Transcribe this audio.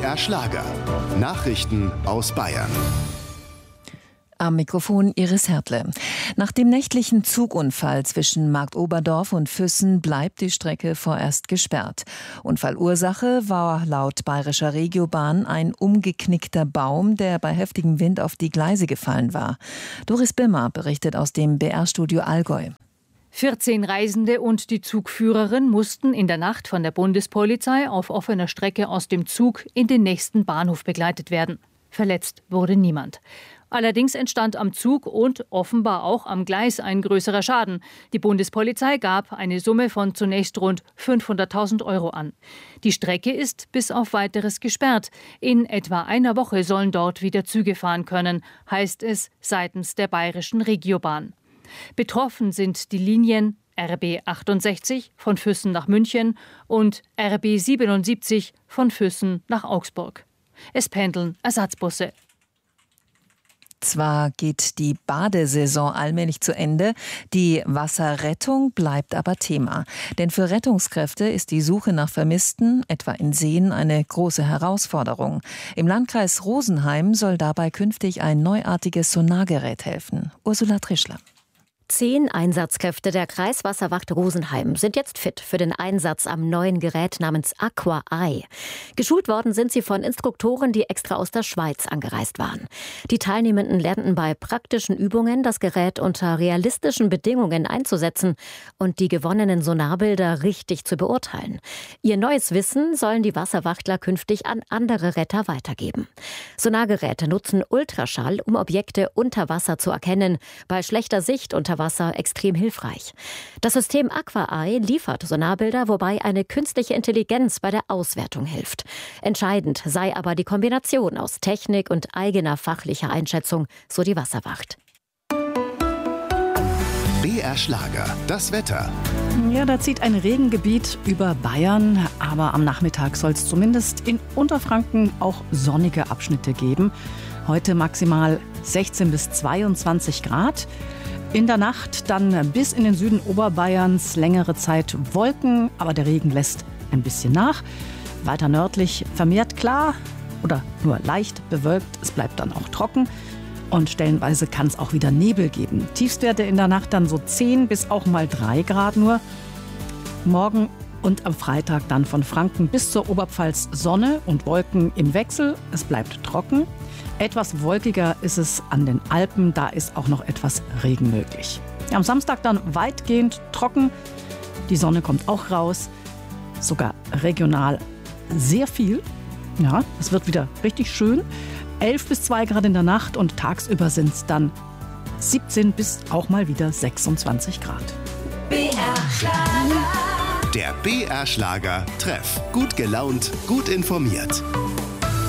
BR Schlager. Nachrichten aus Bayern. Am Mikrofon Iris Hertle. Nach dem nächtlichen Zugunfall zwischen Marktoberdorf und Füssen bleibt die Strecke vorerst gesperrt. Unfallursache war laut Bayerischer Regiobahn ein umgeknickter Baum, der bei heftigem Wind auf die Gleise gefallen war. Doris Bimmer berichtet aus dem BR-Studio Allgäu. 14 Reisende und die Zugführerin mussten in der Nacht von der Bundespolizei auf offener Strecke aus dem Zug in den nächsten Bahnhof begleitet werden. Verletzt wurde niemand. Allerdings entstand am Zug und offenbar auch am Gleis ein größerer Schaden. Die Bundespolizei gab eine Summe von zunächst rund 500.000 € an. Die Strecke ist bis auf Weiteres gesperrt. In etwa einer Woche sollen dort wieder Züge fahren können, heißt es seitens der Bayerischen Regiobahn. Betroffen sind die Linien RB 68 von Füssen nach München und RB 77 von Füssen nach Augsburg. Es pendeln Ersatzbusse. Zwar geht die Badesaison allmählich zu Ende, die Wasserrettung bleibt aber Thema. Denn für Rettungskräfte ist die Suche nach Vermissten, etwa in Seen, eine große Herausforderung. Im Landkreis Rosenheim soll dabei künftig ein neuartiges Sonargerät helfen. Ursula Trischler. 10 Einsatzkräfte der Kreiswasserwacht Rosenheim sind jetzt fit für den Einsatz am neuen Gerät namens Aqua Eye. Geschult worden sind sie von Instruktoren, die extra aus der Schweiz angereist waren. Die Teilnehmenden lernten bei praktischen Übungen, das Gerät unter realistischen Bedingungen einzusetzen und die gewonnenen Sonarbilder richtig zu beurteilen. Ihr neues Wissen sollen die Wasserwachtler künftig an andere Retter weitergeben. Sonargeräte nutzen Ultraschall, um Objekte unter Wasser zu erkennen. Bei schlechter Sicht unter Wasser extrem hilfreich. Das System Aqua Eye liefert Sonarbilder, wobei eine künstliche Intelligenz bei der Auswertung hilft. Entscheidend sei aber die Kombination aus Technik und eigener fachlicher Einschätzung, so die Wasserwacht. BR Schlager, das Wetter. Ja, da zieht ein Regengebiet über Bayern, aber am Nachmittag soll es zumindest in Unterfranken auch sonnige Abschnitte geben. Heute maximal 16 bis 22 Grad. In der Nacht dann bis in den Süden Oberbayerns längere Zeit Wolken, aber der Regen lässt ein bisschen nach. Weiter nördlich vermehrt klar oder nur leicht bewölkt. Es bleibt dann auch trocken und stellenweise kann es auch wieder Nebel geben. Tiefstwerte in der Nacht dann so 10 bis auch mal 3 Grad nur. Morgen und am Freitag dann von Franken bis zur Oberpfalz Sonne und Wolken im Wechsel. Es bleibt trocken. Etwas wolkiger ist es an den Alpen, da ist auch noch etwas Regen möglich. Am Samstag dann weitgehend trocken, die Sonne kommt auch raus, sogar regional sehr viel. Ja, es wird wieder richtig schön. 11 bis 2 Grad in der Nacht und tagsüber sind es dann 17 bis auch mal wieder 26 Grad. BR Schlager. Der BR Schlager Treff. Gut gelaunt, gut informiert.